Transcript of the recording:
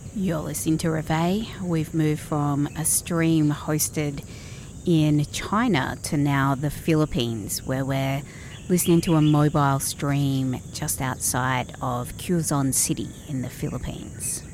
You're listening to Reveille. We've moved from a stream hosted in China to now the Philippines, where we're listening to a mobile stream just outside of Quezon City in the Philippines.